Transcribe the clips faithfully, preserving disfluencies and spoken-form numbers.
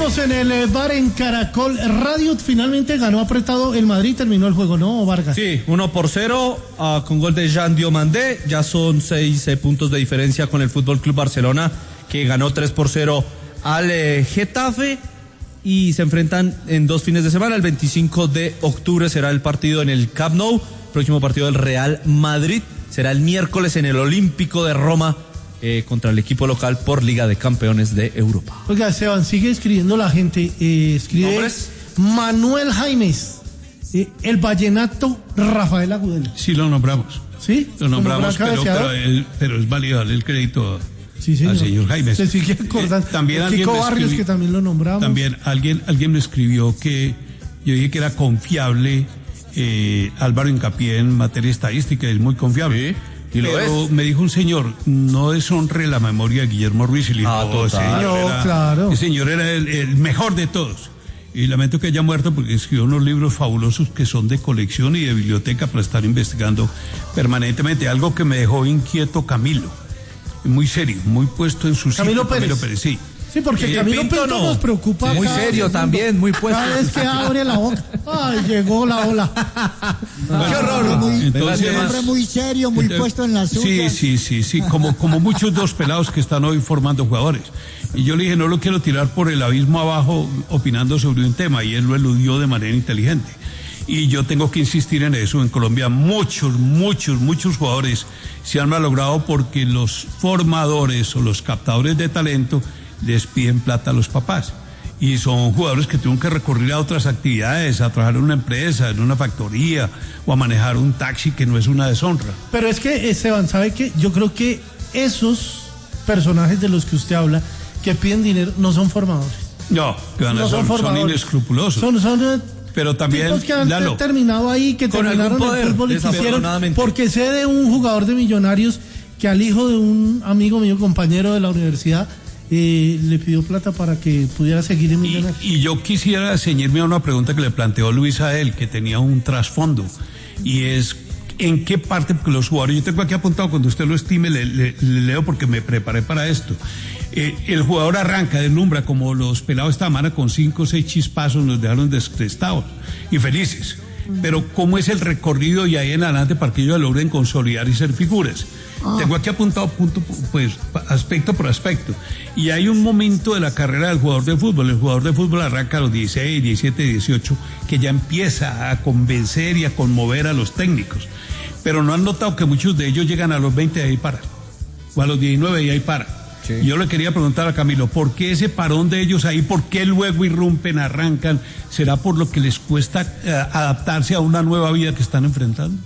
Seguimos en el bar en Caracol Radio. Finalmente ganó apretado el Madrid, terminó el juego, ¿no, Vargas? Sí, uno por cero uh, con gol de Jean Diomandé. Ya son seis eh, puntos de diferencia con el Fútbol Club Barcelona, que ganó tres por cero al eh, Getafe. Y se enfrentan en dos fines de semana. El veinticinco de octubre será el partido en el Camp Nou. Próximo partido del Real Madrid será el miércoles en el Olímpico de Roma. Eh, contra el equipo local por Liga de Campeones de Europa. Oiga, Esteban, sigue escribiendo la gente. Eh, escribe ¿Nombres? Manuel Jaimes, eh, el vallenato Rafael Agudelo. Sí, lo nombramos. ¿Sí? Lo nombramos, pero, pero, él, pero es válido darle el crédito sí, señor. al señor Jaimes. Se sigue acordando. Eh, también el alguien Kiko Barrios, escribió, que también lo nombramos. También alguien, alguien me escribió que yo dije que era confiable. Eh, Álvaro Hincapié en materia estadística es muy confiable. Sí. ¿Y lo Pero es? me dijo un señor, no deshonre la memoria de Guillermo Ruiz. Y le dijo, Ah, oh, total. señor, No, era, claro. el señor era el, el mejor de todos. Y lamento que haya muerto porque escribió unos libros fabulosos que son de colección y de biblioteca para estar investigando permanentemente. Algo que me dejó inquieto Camilo. Muy serio, muy puesto en su Camilo sitio. Pérez. Camilo Pérez, sí. Sí, porque ¿Y Camilo Pinto Pinto no? nos preocupa. Sí, muy cada serio segundo. también, muy puesto. Cada vez que abre la boca. Ay, llegó la ola. Bueno, ¡Qué horror! Muy, entonces- un hombre muy serio, muy Entonces, puesto en la suya. Sí, sí, sí, sí, como, como muchos dos pelados que están hoy formando jugadores. Y yo le dije, no lo quiero tirar por el abismo abajo opinando sobre un tema, y él lo eludió de manera inteligente. Y yo tengo que insistir en eso. En Colombia muchos, muchos, muchos jugadores se han malogrado porque los formadores o los captadores de talento les piden plata a los papás. Y son jugadores que tienen que recurrir a otras actividades, a trabajar en una empresa, en una factoría, o a manejar un taxi, que no es una deshonra. Pero es que, Esteban, ¿sabe qué? Yo creo que esos personajes de los que usted habla, que piden dinero, no son formadores. No, que van a No son, son son formadores. inescrupulosos. Son, son eh, Pero también, tipos que han Lalo, terminado ahí, que Con terminaron algún poder, el fútbol y quisieron, desafortunadamente. porque sé de un jugador de Millonarios que al hijo de un amigo mío, compañero de la universidad, eh, le pidió plata para que pudiera seguir en y, Millonarios. y yo quisiera ceñirme a una pregunta que le planteó Luis a él, que tenía un trasfondo, y es, ¿en qué parte? Porque los jugadores, yo tengo aquí apuntado, cuando usted lo estime, le, le, le leo porque me preparé para esto. Eh, el jugador arranca, deslumbra, como los pelados esta semana con cinco o seis chispazos nos dejaron descrestados y felices. Pero ¿cómo es el recorrido y ahí en adelante para que ellos logren consolidar y ser figuras? Ah. Tengo aquí apuntado punto, pues, aspecto por aspecto. Y hay un momento de la carrera del jugador de fútbol. El jugador de fútbol arranca a los dieciséis, diecisiete, dieciocho, que ya empieza a convencer y a conmover a los técnicos. Pero no han notado que muchos de ellos llegan a los veinte y ahí paran. O a los diecinueve y ahí paran. Sí. Yo le quería preguntar a Camilo, ¿por qué ese parón de ellos ahí? ¿Por qué luego irrumpen, arrancan? ¿Será por lo que les cuesta eh, adaptarse a una nueva vida que están enfrentando?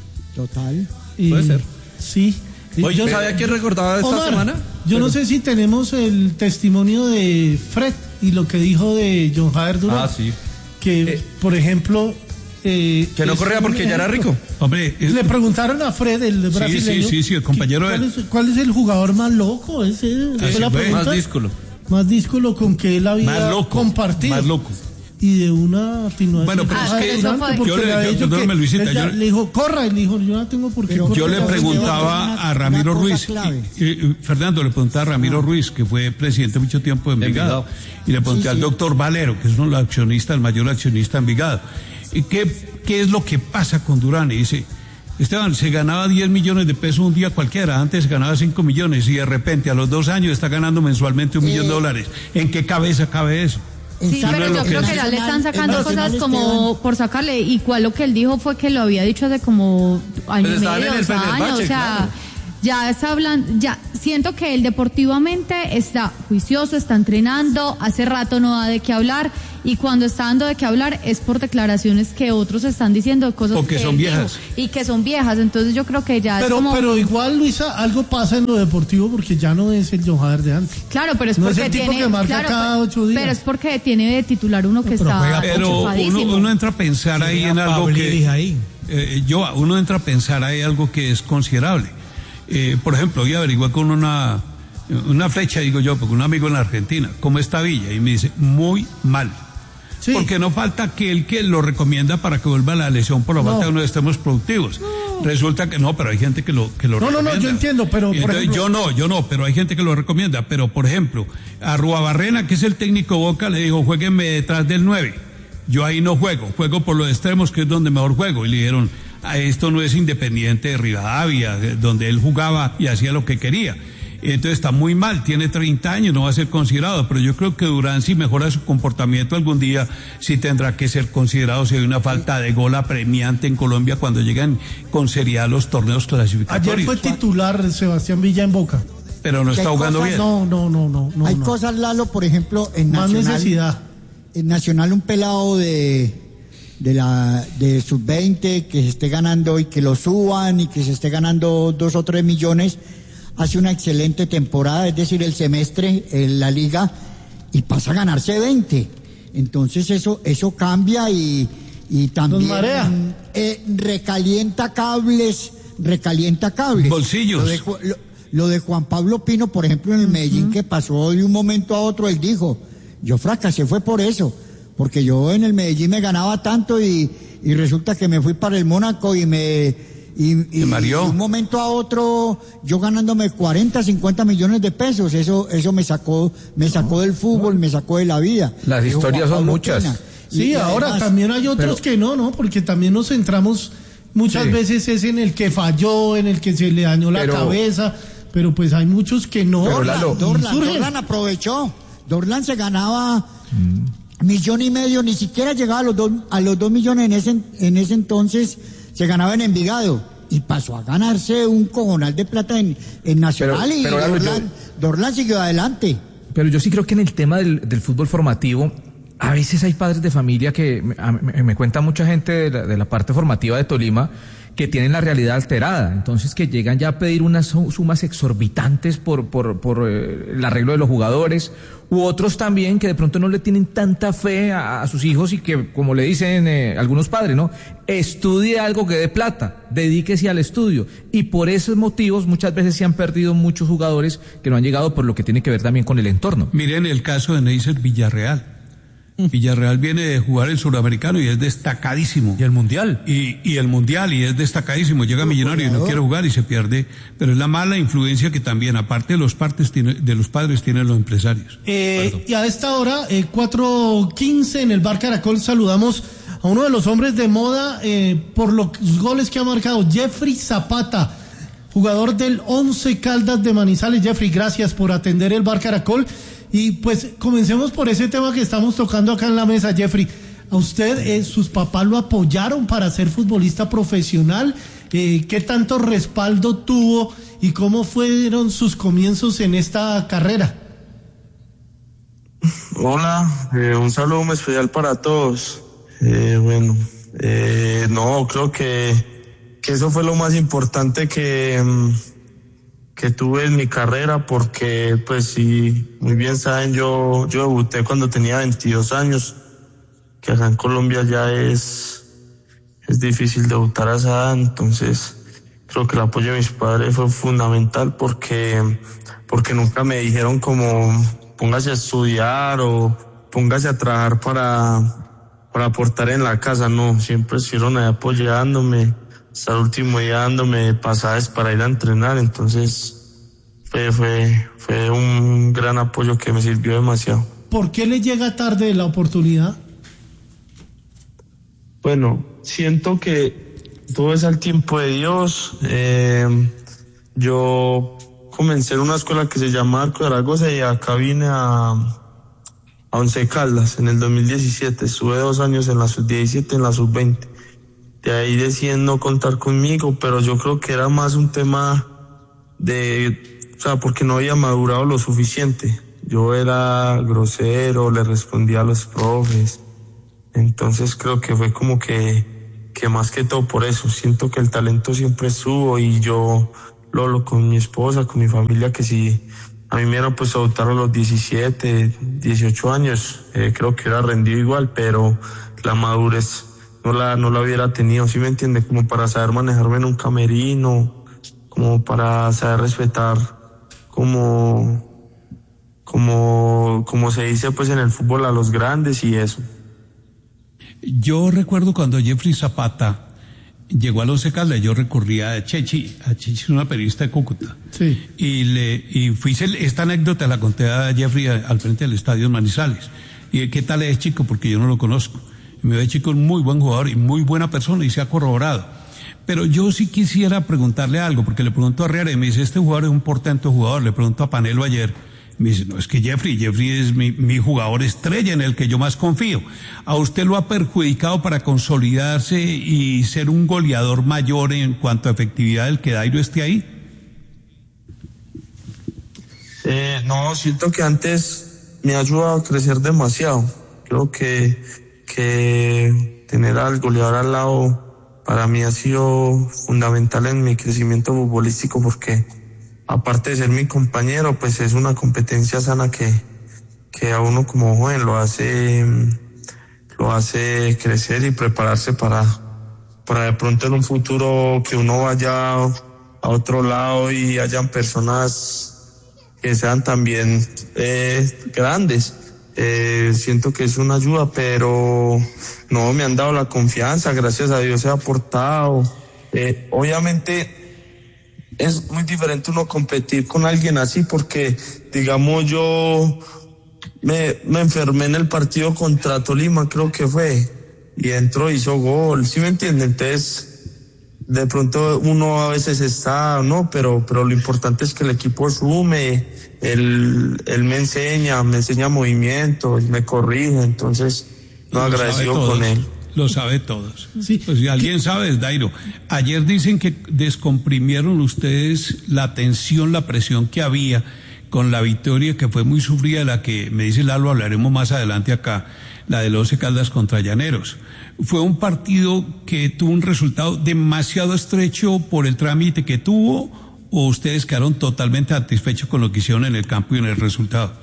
Total. Y, Puede ser. Sí. Oye, yo, ¿sabía quién recordaba esta Omar, semana? Yo Pero... no sé si tenemos el testimonio de Fred y lo que dijo de John Jader Durán. Ah, sí. Que, eh, por ejemplo... Eh, que no corría porque ya era rico. Hombre, es... le preguntaron a Fred, el brasileño. Sí, sí, sí, sí, el compañero ¿cuál, de... es, ¿Cuál es el jugador más loco? Ese, ah, fue sí, la pregunta. Más díscolo. Más díscolo con que él había más loco, compartido. Más loco. Y de una atenuación. Bueno, pero ah, es que Durante, yo le, le yo, dicho perdóname, que Luisita, ella, yo le dijo, corra, y le dijo, yo no tengo por qué. Yo le preguntaba una, a Ramiro Ruiz, y, y, Fernando, le preguntaba a Ramiro ah. Ruiz, que fue presidente mucho tiempo de Envigado, y le pregunté sí, al sí. doctor Valero, que es uno de los accionistas, el mayor accionista de Envigado, ¿y qué, qué es lo que pasa con Durán? Y dice, Esteban, se ganaba diez millones de pesos un día cualquiera, antes ganaba cinco millones, y de repente a los dos años está ganando mensualmente un eh, millón de dólares. ¿En qué cabeza cabe eso? Sí, pero yo creo que ya le están sacando cosas como por sacarle, y cual lo que él dijo fue que lo había dicho hace como año y medio, dos años, o sea, claro. Ya está hablando, ya siento que él deportivamente está juicioso, está entrenando, hace rato no da de qué hablar, y cuando está dando de qué hablar es por declaraciones que otros están diciendo, cosas o que, que son viejas y que son viejas, entonces yo creo que ya pero, es como... pero igual, Luisa, algo pasa en lo deportivo porque ya no es el John Jader de antes. Claro, pero es no porque es el tipo tiene, que marca claro, cada ocho días. pero es porque tiene de titular uno que no, pero está pero uno, uno entra a pensar sí, ahí en algo que ahí. Eh, yo uno entra a pensar ahí algo que es considerable. Eh, por ejemplo, hoy averigué con una una flecha, digo yo, porque un amigo en la Argentina, ¿cómo está Villa? Y me dice, muy mal, Sí. Porque no falta aquel que lo recomienda para que vuelva a la lesión por la no. falta de unos extremos productivos. No. Resulta que no, pero hay gente que lo, que lo no, recomienda. No, no, yo entiendo, pero por entonces, ejemplo... yo no, yo no, pero hay gente que lo recomienda. Pero, por ejemplo, a Ruabarrena, que es el técnico Boca, le dijo, jueguenme detrás del nueve. Yo ahí no juego, juego por los extremos, que es donde mejor juego. Y le dijeron, a esto no es Independiente de Rivadavia, donde él jugaba y hacía lo que quería. Entonces está muy mal, tiene treinta años, no va a ser considerado, pero yo creo que Durán, si mejora su comportamiento algún día, sí tendrá que ser considerado si hay una falta de gol apremiante en Colombia cuando llegan con seriedad los torneos clasificatorios. Ayer fue titular Sebastián Villa en Boca. Pero no está jugando cosas, bien. No, no, no, no. no hay no. cosas, Lalo, por ejemplo, en Más Nacional. necesidad. En Nacional, un pelado de, de la, de sub veinte que se esté ganando y que lo suban y que se esté ganando dos o tres millones, hace una excelente temporada, es decir, el semestre en la liga, y pasa a ganarse veinte. Entonces eso eso cambia y, y también eh, recalienta cables, recalienta cables. Bolsillos. Lo de, lo, lo de Juan Pablo Pino, por ejemplo, en el Medellín, uh-huh. que pasó de un momento a otro, él dijo, yo fracasé fue por eso, porque yo en el Medellín me ganaba tanto y, y resulta que me fui para el Mónaco y me... Y, y de un momento a otro yo ganándome cuarenta, cincuenta millones de pesos, eso eso me sacó me sacó del fútbol, me sacó de la vida. Las historias son muchas. Sí, y ahora además, también hay otros pero, que no, ¿no? Porque también nos centramos muchas sí. veces es en el que falló, en el que se le dañó la pero, cabeza, pero pues hay muchos que no. Dorlan, Dorlan, Dorlan aprovechó. Dorlan se ganaba mm. millón y medio, ni siquiera llegaba a los dos, a los dos millones en ese en ese entonces. Se ganaba en Envigado y pasó a ganarse un cojonal de plata en, en Nacional pero, y pero Dorlan, yo, Dorlan siguió adelante. Pero yo sí creo que en el tema del, del fútbol formativo, a veces hay padres de familia que me, me, me cuenta mucha gente de la, de la parte formativa de Tolima que tienen la realidad alterada, entonces que llegan ya a pedir unas sumas exorbitantes por, por, por eh, el arreglo de los jugadores, u otros también que de pronto no le tienen tanta fe a, a sus hijos y que, como le dicen eh, algunos padres, ¿no? Estudie algo que dé plata, dedíquese al estudio, y por esos motivos muchas veces se han perdido muchos jugadores que no han llegado por lo que tiene que ver también con el entorno. Miren el caso de Neisser Villarreal. Villarreal viene de jugar el Suramericano y es destacadísimo. Y el Mundial. Y, y el Mundial, y es destacadísimo. Llega Millonario y no quiere jugar y se pierde. Pero es la mala influencia que también, aparte de los, partes, tiene, de los padres, tienen los empresarios. Eh, y a esta hora, eh, cuatro quince en el Bar Caracol, saludamos a uno de los hombres de moda eh, por los goles que ha marcado, Jeffrey Zapata, jugador del Once Caldas de Manizales. Jeffrey, gracias por atender el Bar Caracol. Y pues comencemos por ese tema que estamos tocando acá en la mesa, Jeffrey. ¿A usted, eh, sus papás lo apoyaron para ser futbolista profesional? Eh, ¿Qué tanto respaldo tuvo y cómo fueron sus comienzos en esta carrera? Hola, eh, un saludo muy especial para todos. Eh, bueno, eh, no, creo que, que eso fue lo más importante que... Um, que tuve en mi carrera, porque pues si muy bien saben, yo yo debuté cuando tenía veintidós años, que acá en Colombia ya es es difícil debutar a esa edad. Entonces creo que el apoyo de mis padres fue fundamental, porque porque nunca me dijeron como póngase a estudiar o póngase a trabajar para para aportar en la casa, no, siempre estuvieron ahí apoyándome, hasta el último día dándome pasajes para ir a entrenar. Entonces fue, fue, fue un gran apoyo que me sirvió demasiado. ¿Por qué le llega tarde la oportunidad? Bueno, siento que todo es al tiempo de Dios. Eh, yo comencé en una escuela que se llama Arco de Zaragoza y acá vine a, a Once Caldas en el dos mil diecisiete. Estuve dos años en la sub diecisiete, en la sub veinte. De ahí deciden no contar conmigo, pero yo creo que era más un tema de, o sea, porque no había madurado lo suficiente. Yo era grosero, le respondía a los profes. Entonces creo que fue como que, que más que todo por eso. Siento que el talento siempre estuvo y yo lo hablo con mi esposa, con mi familia, que si a mí me hubieran pues adoptar a los diecisiete, dieciocho años, eh, creo que hubiera rendido igual, pero la madurez no la, no la hubiera tenido, ¿sí me entiende? Como para saber manejarme en un camerino, como para saber respetar, como, como, como se dice pues en el fútbol, a los grandes y eso. Yo recuerdo cuando Jeffrey Zapata llegó al Once Caldas, yo recurría a Chechi, a Chechi es una periodista de Cúcuta. Sí. Y le, y fui, esta anécdota la conté a Jeffrey al frente del estadio Manizales. Y ¿qué tal es Chico? Porque yo no lo conozco. Y me ve Chico es muy buen jugador y muy buena persona y se ha corroborado. Pero yo sí quisiera preguntarle algo, porque le pregunto a Herrera y me dice, este jugador es un portento jugador. Le pregunto a Panelo ayer, me dice, no, es que Jeffrey, Jeffrey es mi, mi jugador estrella en el que yo más confío. ¿A usted lo ha perjudicado para consolidarse y ser un goleador mayor en cuanto a efectividad del que Dairo esté ahí? Eh, no, siento que antes me ha ayudado a crecer demasiado. Creo que, que tener al goleador al lado para mí ha sido fundamental en mi crecimiento futbolístico, porque aparte de ser mi compañero, pues es una competencia sana que, que a uno como joven lo hace, lo hace crecer y prepararse para, para de pronto en un futuro que uno vaya a otro lado y hayan personas que sean también eh, grandes. Eh, siento que es una ayuda, pero no me han dado la confianza, gracias a Dios he aportado. Eh, obviamente es muy diferente uno competir con alguien así, porque digamos yo me, me enfermé en el partido contra Tolima, creo que fue, y entró, hizo gol, ¿sí me entienden? Entonces de pronto uno a veces está, no, pero pero lo importante es que el equipo sume, él, él me enseña, me enseña movimientos, me corrige, entonces no, agradecido con él. Lo sabe todos. Sí. Pues si alguien sabe es Dairo. Ayer dicen que descomprimieron ustedes la tensión, la presión que había con la victoria que fue muy sufrida, de la que me dice Lalo, hablaremos más adelante acá, la del Once Caldas contra Llaneros. Fue un partido que tuvo un resultado demasiado estrecho por el trámite que tuvo, o ustedes quedaron totalmente satisfechos con lo que hicieron en el campo y en el resultado.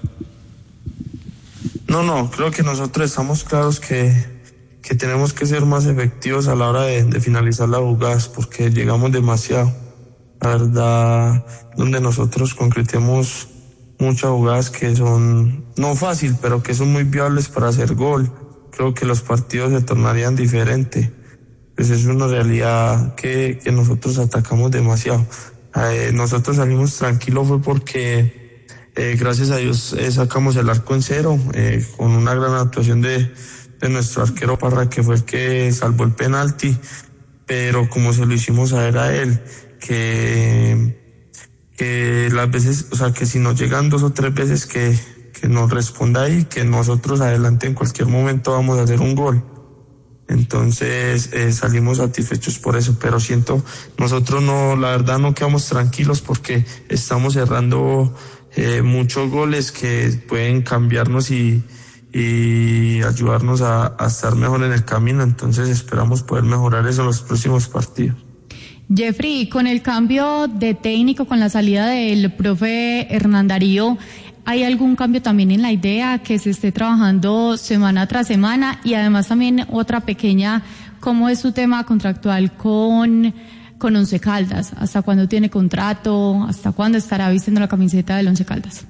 No, no, creo que nosotros estamos claros que que tenemos que ser más efectivos a la hora de, de finalizar las jugadas, porque llegamos demasiado. La verdad, donde nosotros concretemos muchas jugadas que son, no fácil, pero que son muy viables para hacer gol, creo que los partidos se tornarían diferentes. Pues es una realidad que, que nosotros atacamos demasiado. Eh, nosotros salimos tranquilos fue porque, eh, gracias a Dios, eh, sacamos el arco en cero, eh, con una gran actuación de de nuestro arquero Parra, que fue el que salvó el penalti, pero como se lo hicimos saber a él, que, que las veces, o sea, que si nos llegan dos o tres veces que, que nos responda ahí, que nosotros adelante en cualquier momento vamos a hacer un gol. Entonces eh, salimos satisfechos por eso, pero siento, nosotros no, la verdad no quedamos tranquilos porque estamos cerrando eh, muchos goles que pueden cambiarnos y y ayudarnos a, a estar mejor en el camino, entonces esperamos poder mejorar eso en los próximos partidos. Jeffrey, con el cambio de técnico, con la salida del profe Hernán Darío, ¿hay algún cambio también en la idea que se esté trabajando semana tras semana? Y además también otra pequeña, ¿cómo es su tema contractual con, con Once Caldas? ¿Hasta cuándo tiene contrato? ¿Hasta cuándo estará vistiendo la camiseta del Once Caldas?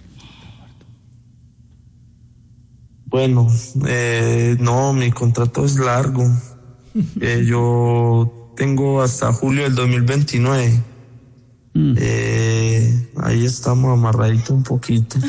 Bueno, eh, no, mi contrato es largo. Eh, yo tengo hasta julio del dos mil veintinueve. Mm. Eh, ahí estamos amarraditos un poquito.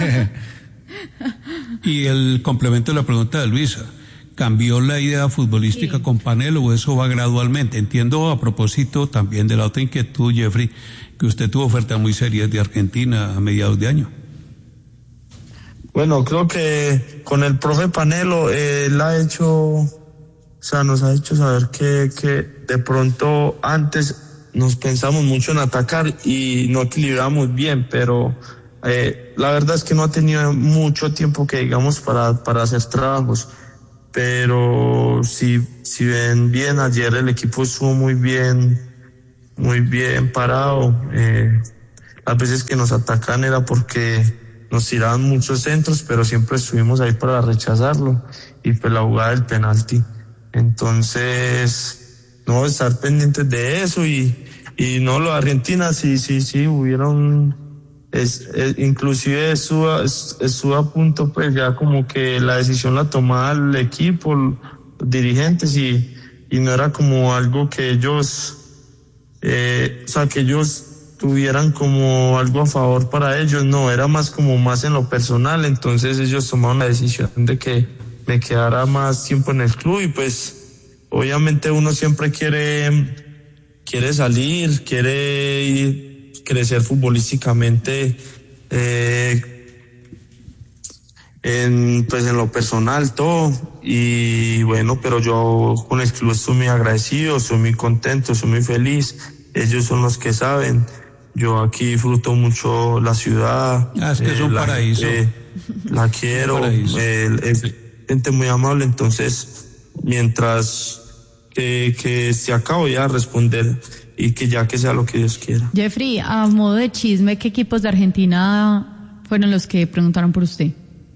Y el complemento de la pregunta de Luisa, ¿cambió la idea futbolística sí. con Panelo o eso va gradualmente? Entiendo, a propósito también de la otra inquietud, Jeffrey, que usted tuvo ofertas muy serias de Argentina a mediados de año. Bueno, creo que con el profe Panelo, eh, él ha hecho, o sea, nos ha hecho saber que, que de pronto antes nos pensamos mucho en atacar y no equilibramos bien, pero eh, la verdad es que no ha tenido mucho tiempo que digamos para, para hacer trabajos. Pero si, si ven bien, ayer el equipo estuvo muy bien, muy bien parado. Eh, las veces que nos atacan era porque nos tiraban muchos centros, pero siempre estuvimos ahí para rechazarlo, y pues la jugada del penalti. Entonces, no, estar pendientes de eso, y, y no, lo de Argentina, sí, sí, sí, hubieron, es, es, inclusive estuvo, estuvo a punto, pues ya como que la decisión la tomaba el equipo, dirigentes y, y no era como algo que ellos, eh, o sea, que ellos tuvieran como algo a favor para ellos, no, era más como más en lo personal, entonces ellos tomaron la decisión de que me quedara más tiempo en el club y pues obviamente uno siempre quiere, quiere salir, quiere ir, crecer futbolísticamente, eh, en, pues en lo personal todo y bueno, pero yo con el club estoy muy agradecido, estoy muy contento, estoy muy feliz, ellos son los que saben, yo aquí disfruto mucho la ciudad. Ah, es que es un la paraíso. Gente, la quiero, eh, es gente muy amable, entonces mientras que, que se acabo voy a responder y que ya que sea lo que Dios quiera. Jeffrey, a modo de chisme, ¿qué equipos de Argentina fueron los que preguntaron por usted?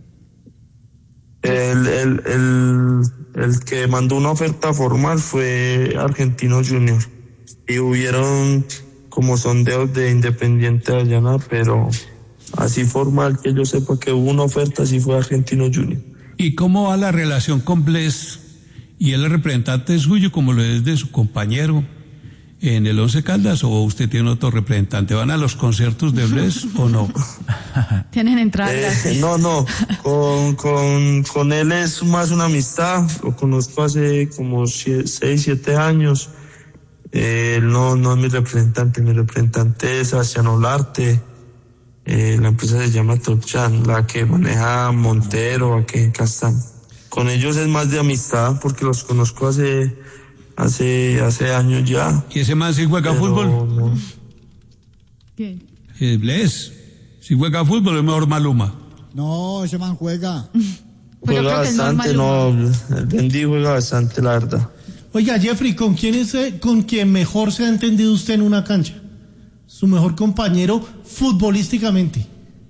El, el, el, el que mandó una oferta formal fue Argentino Junior y hubieron como sondeos de Independiente de Allana, pero así formal que yo sepa que hubo una oferta, sí fue Argentino Junior. ¿Y cómo va la relación con Bless? ¿Y él es representante suyo como lo es de su compañero en el Once Caldas o usted tiene otro representante? ¿Van a los conciertos de Bless o no? Tienen entradas. Eh, no, no, con, con, con él es más una amistad, lo conozco hace como seis, siete años. Eh, él no, no es mi representante, mi representante es Sebastián Olarte, eh, la empresa se llama Topchan, la que maneja Montero aquí en Castán. Con ellos es más de amistad porque los conozco hace, hace, hace años ya. ¿Y ese man sí juega fútbol? No. ¿Qué? Eh, Bless, si juega fútbol es mejor Maluma. No, ese man juega. Pues yo Juega creo que es bastante, normal. no, el Bendy juega bastante, la verdad. Oiga, Jeffrey, ¿con quién es eh, con quien mejor se ha entendido usted en una cancha? Su mejor compañero futbolísticamente.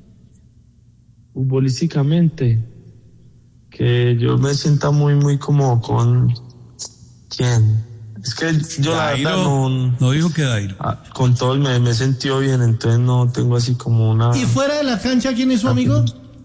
Futbolísticamente, que yo me sienta muy, muy como con... ¿Quién? Es que yo la Dairo, verdad no... no dijo que Dairo. Ah, con todo me, me he sentido bien, entonces no tengo así como una... ¿Y fuera de la cancha quién es su amigo?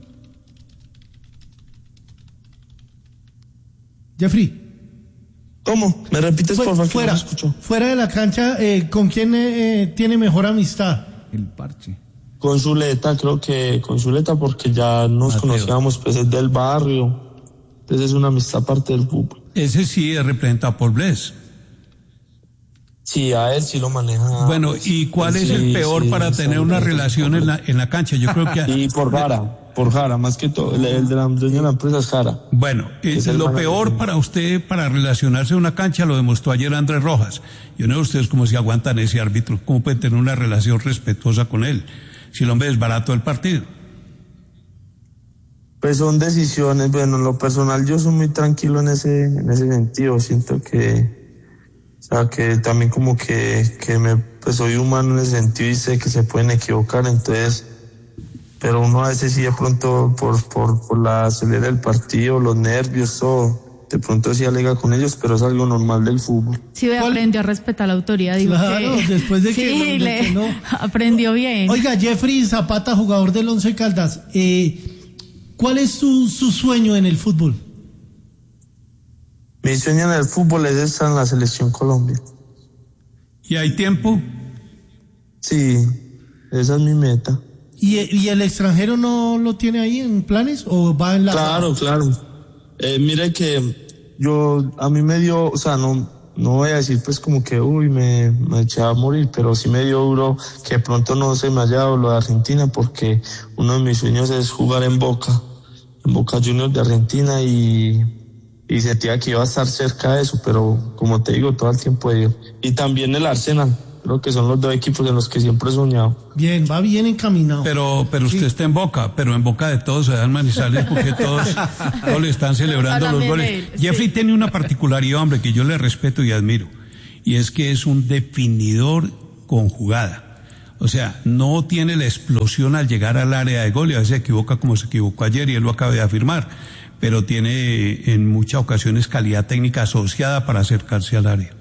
Jeffrey. ¿Cómo? ¿Me repites, por favor? Fuera, que no escucho. fuera de la cancha, eh, ¿con quién eh, eh, tiene mejor amistad? El parche. Con Zuleta, creo que con Zuleta, porque ya nos Mateo. conocíamos, pues es del barrio, entonces es una amistad parte del fútbol. Ese sí es representado por Bless. Sí, a él sí lo maneja. Bueno, ¿y cuál es Sí, el peor sí, para sí, tener sí, una sí, relación sí. en la, en la cancha? Yo creo que... Y por Jara, por Jara, más que todo, el, el de la dueña de la empresa es Jara. Bueno, eh, Es el lo manager. peor para usted, para relacionarse en una cancha, lo demostró ayer Andrés Rojas. Yo no sé ustedes cómo se aguantan ese árbitro, cómo pueden tener una relación respetuosa con él, si el hombre desbarató el partido. Pues son decisiones, bueno, en lo personal yo soy muy tranquilo en ese, en ese sentido, siento que, o sea, que también como que, que me, pues soy humano en ese sentido y sé que se pueden equivocar, entonces, pero uno a veces sí de pronto por, por, por la acelera del partido, los nervios, todo, de pronto sí alega con ellos, pero es algo normal del fútbol. Sí, ve, ¿Cuál? aprendió a respetar la autoridad. Digo Claro, que... después de que sí, no- de le- que no. aprendió bien. Oiga, Jeffrey Zapata, jugador del Once Caldas, eh, ¿cuál es su, su sueño en el fútbol? Mi sueño en el fútbol es estar en la selección Colombia. ¿Y hay tiempo? Sí, esa es mi meta. ¿Y, y el extranjero no lo tiene ahí en planes o va en la... Claro, claro. Eh, mire que yo, a mí me dio, o sea, no, no voy a decir pues como que, uy, me, me eché a morir, pero sí me dio duro que de pronto no se me haya dado lo de Argentina porque uno de mis sueños es jugar en Boca, en Boca Juniors de Argentina y, y sentía que iba a estar cerca de eso, pero como te digo, todo el tiempo he ido. Y también el Arsenal, creo que son los dos equipos en los que siempre he soñado. Bien, va bien encaminado. Pero, pero usted está en Boca, pero en Boca de todos se dan Manizales porque todos, todos le están celebrando Hablan los bien goles. de él, sí. Jeffrey tiene una particularidad, hombre, que yo le respeto y admiro, y es que es un definidor con jugada. O sea, no tiene la explosión al llegar al área de gol y a veces se equivoca como se equivocó ayer y él lo acaba de afirmar, pero tiene en muchas ocasiones calidad técnica asociada para acercarse al área.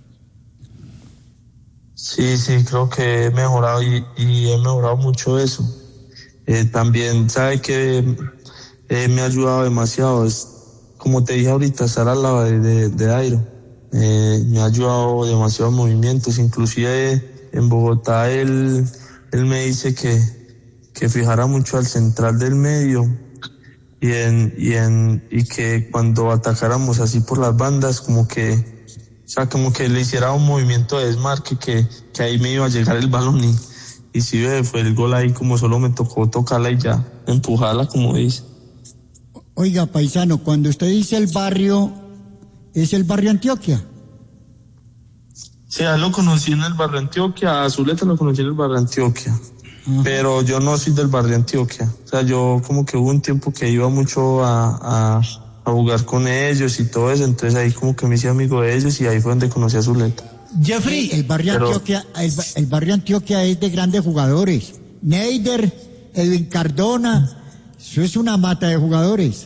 Sí, sí, creo que he mejorado y, y he mejorado mucho eso. Eh, también sabe que eh, me ha ayudado demasiado es como te dije ahorita, estar al lado de, de, de Dairo. Eh, me ha ayudado demasiado en movimientos, inclusive en Bogotá él, él me dice que, que fijara mucho al central del medio y en, y en, y que cuando atacáramos así por las bandas, como que, o sea, como que le hiciera un movimiento de desmarque, que, que ahí me iba a llegar el balón y, y si ve, fue el gol ahí, como solo me tocó tocarla y ya, empujarla, como dice. Oiga, paisano, cuando usted dice el barrio, ¿es el barrio Antioquia? Sí, a él lo conocí en el barrio Antioquia, a Zuleta lo conocí en el barrio Antioquia. Ajá. Pero yo no soy del barrio Antioquia. O sea, yo como que hubo un tiempo que iba mucho a, a, a jugar con ellos y todo eso, entonces ahí como que me hice amigo de ellos y ahí fue donde conocí a Zuleta. Jeffrey, el barrio Pero... Antioquia, el, el barrio Antioquia es de grandes jugadores. Neider, Edwin Cardona, eso es una mata de jugadores.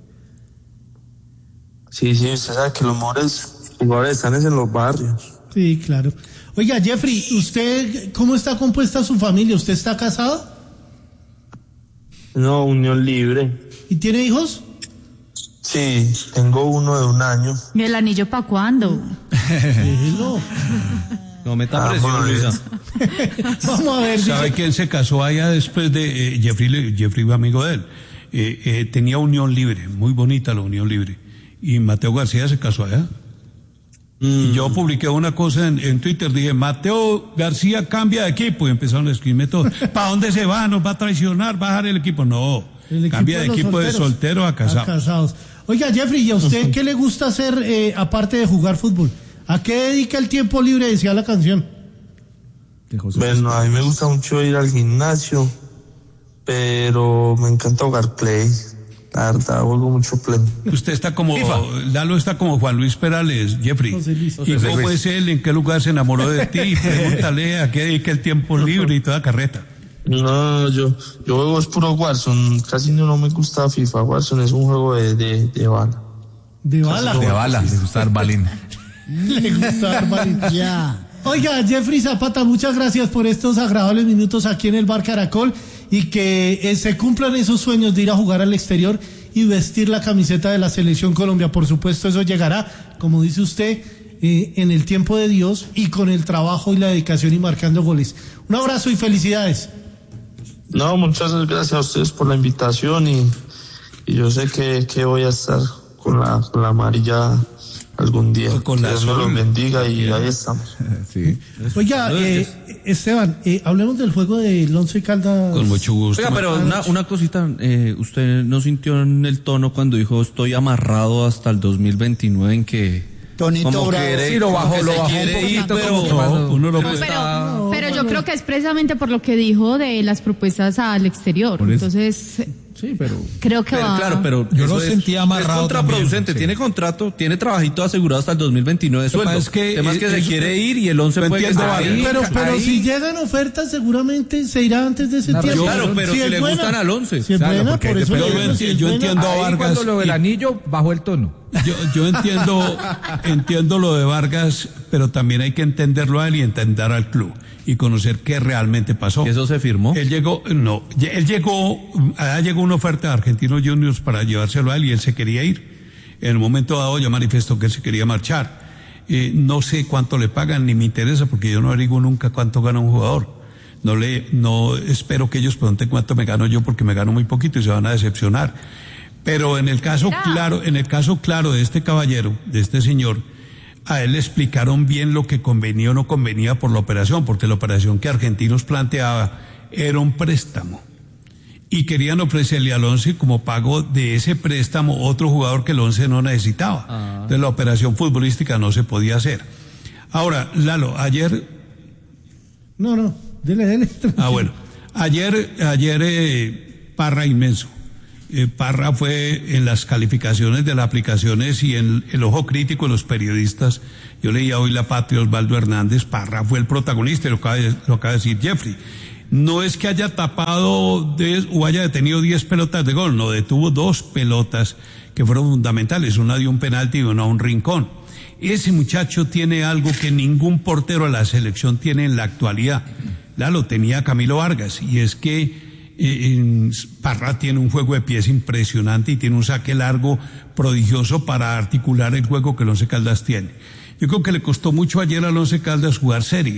Sí, sí, usted sabe que los mejores jugadores están en los barrios. Sí, claro. Oiga, Jeffrey, ¿usted cómo está compuesta su familia? ¿Usted está casado? No, unión libre. ¿Y tiene hijos? Sí, tengo uno de un año. ¿Y el anillo para cuándo? no. No meta presión, ah, Luisa. Vamos a ver. ¿Sabe dice... quién se casó allá después de eh, Jeffrey? Jeffrey fue amigo de él. Eh, eh, tenía unión libre, muy bonita la unión libre. Y Mateo García se casó allá. Mm. Y yo publiqué una cosa en, en Twitter, dije, Mateo García cambia de equipo. Y empezaron a escribirme todo. ¿Para dónde se va? ¿Nos va a traicionar? ¿Va a dejar el equipo? No, el equipo cambia de, de equipo solteros, de soltero a casado. A casados. Oiga, Jeffrey, ¿y a usted qué le gusta hacer eh, aparte de jugar fútbol? ¿A qué dedica el tiempo libre? Decía la canción. Bueno, a mí me gusta mucho ir al gimnasio, pero me encanta jugar play. La verdad, juego mucho play. Usted está como, Lalo está como Juan Luis Perales, Jeffrey. José Luis. ¿Y José cómo Luis. Es él? ¿En qué lugar se enamoró de ti? Pregúntale a qué dedica el tiempo libre y toda carreta. No, yo, yo juego es puro Warzone. Casi no, no me gusta FIFA. Warzone es un juego de, de, de bala. ¿De bala? De bala, le gusta dar balín. Le gusta dar balín. Ya. Oiga, Jeffrey Zapata, muchas gracias por estos agradables minutos aquí en el Bar Caracol y que eh, se cumplan esos sueños de ir a jugar al exterior y vestir la camiseta de la Selección Colombia. Por supuesto, eso llegará, como dice usted, eh, en el tiempo de Dios y con el trabajo y la dedicación y marcando goles. Un abrazo y felicidades. No, muchas gracias a ustedes por la invitación y, y yo sé que, que voy a estar con la, con la amarilla algún día. Con que Dios me los bendiga y ahí estamos. Sí. Oiga, eh, Esteban, eh, hablemos del juego del Once Caldas. Con mucho gusto. Oiga, pero una, una cosita, eh, ¿usted no sintió en el tono cuando dijo estoy amarrado hasta el dos mil veintinueve en que... Tonito como Bravo. quiere, sí, lo bajó, lo bajó quiere un ir, poquito, pero no, uno lo no, puede pero, estar... pero yo creo que es precisamente por lo que dijo de las propuestas al exterior. Entonces, sí, pero creo que pero, va. Claro, pero yo lo sentía amarrado. Es contraproducente, también, sí. Tiene contrato, tiene trabajito asegurado hasta el dos mil veintinueve de sueldo. Es que, Además que se quiere ir y el once puede que se vaya. Pero, pero si llegan ofertas, seguramente se irá antes de ese tiempo. Claro, pero si, si le buena, gustan al once. Si es claro, buena, por eso yo, yo, entiendo, si yo entiendo a Vargas. Cuando lo del y... anillo, bajó el tono. Yo, yo entiendo, entiendo lo de Vargas, pero también hay que entenderlo a él y entender al club y conocer qué realmente pasó. ¿Eso se firmó? Él llegó, no, él llegó, allá llegó una oferta de Argentinos Juniors para llevárselo a él y él se quería ir. En el momento dado ya manifestó que él se quería marchar. Eh, no sé cuánto le pagan ni me interesa porque yo no averiguo nunca cuánto gana un jugador. No le, no espero que ellos pregunten cuánto me gano yo porque me gano muy poquito y se van a decepcionar. Pero en el caso claro, en el caso claro de este caballero, de este señor, a él le explicaron bien lo que convenía o no convenía por la operación, porque la operación que Argentinos planteaba era un préstamo. Y querían ofrecerle al Once como pago de ese préstamo otro jugador que el Once no necesitaba. Ah. Entonces la operación futbolística no se podía hacer. Ahora, Lalo, ayer... No, no, dele, dele. Ah, bueno. Ayer, ayer eh, Parra inmenso. Eh, Parra fue en las calificaciones de las aplicaciones y en el ojo crítico de los periodistas. Yo leía hoy La Patria, Osvaldo Hernández. Parra fue el protagonista, lo acaba de, lo acaba de decir Jeffrey. No es que haya tapado de, o haya detenido diez pelotas de gol, no, detuvo dos pelotas que fueron fundamentales, una de un penalti y una a un rincón. Ese muchacho tiene algo que ningún portero de la selección tiene en la actualidad. Ya lo tenía Camilo Vargas, y es que eh, Parra tiene un juego de pies impresionante y tiene un saque largo prodigioso para articular el juego que el Once Caldas tiene. Yo creo que le costó mucho ayer al Once Caldas jugar serie.